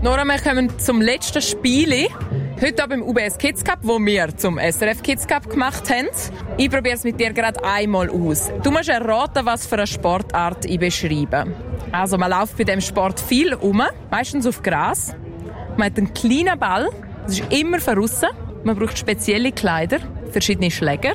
Nora, wir kommen zum letzten Spiel. Heute beim UBS Kids Cup, wo wir zum SRF Kids Cup gemacht haben. Ich probiere es mit dir gerade einmal aus. Du musst erraten, was für eine Sportart ich beschreibe. Also man läuft bei diesem Sport viel rum, meistens auf Gras. Man hat einen kleinen Ball, das ist immer von aussen. Man braucht spezielle Kleider, verschiedene Schläger.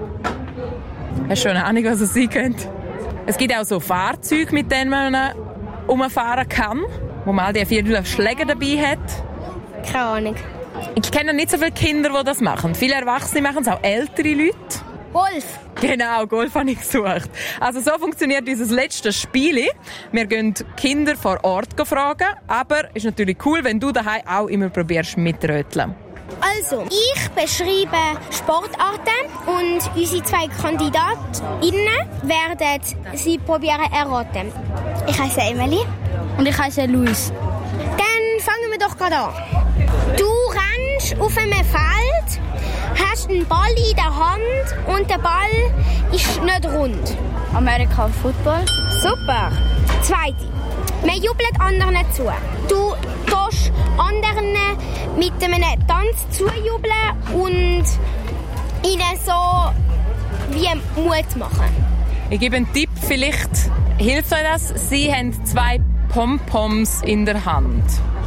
Hast du schon eine Ahnung, was es sein könnte? Es gibt auch so Fahrzeuge, mit denen man umfahren kann, wo man all die 4 Schläger dabei hat. Keine Ahnung. Ich kenne nicht so viele Kinder, die das machen. Viele Erwachsene machen es, auch ältere Leute. Golf. Genau, Golf habe ich gesucht. Also so funktioniert dieses letzte Spiel. Wir gehen Kinder vor Ort fragen, aber es ist natürlich cool, wenn du daheim auch immer probierst mitröteln. Also, ich beschreibe Sportarten und unsere 2 KandidatInnen werden sie probieren erraten. Ich heiße Emily. Und ich heiße Luis. Dann fangen wir doch gerade an. Du rennst auf einem Feld, hast einen Ball in der Hand und der Ball ist nicht rund. American Football. Super. 2. Man jubelt anderen zu. Du tust anderen mit einem Tanz zujubeln und ihnen so wie Mut machen. Ich gebe einen Tipp, vielleicht hilft euch das. Sie haben 2 Pompoms in der Hand.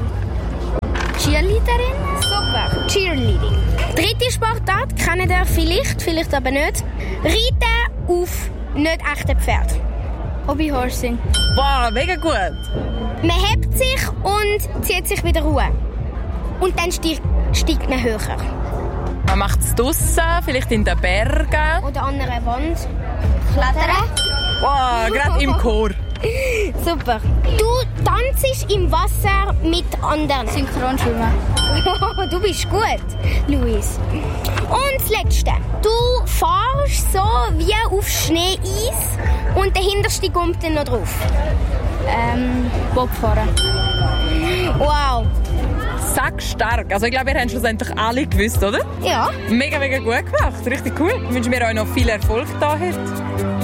Cheerleaderin? Super. Cheerleading. 3. Sportart kennt ihr vielleicht aber nicht. Reiten auf nicht echten Pferd. Hobbyhorsing. Wow, mega gut. Man hebt sich und zieht sich wieder Ruhe. Und dann steigt man höher. Man macht es draussen, vielleicht in den Bergen. Oder an einer Wand. Klettern. Wow, gerade im Chor. Super. Du tanzt im Wasser mit anderen. Synchronschwimmen. Du bist gut, Luis. Und das Letzte. Du fährst so wie auf Schneeeis und der hinterste kommt dann noch drauf. Bobfahren. Wow. Sackstark. Also ich glaube, ihr habt schlussendlich alle gewusst, oder? Ja. Mega, mega gut gemacht. Richtig cool. Ich wünsche mir euch noch viel Erfolg da heute.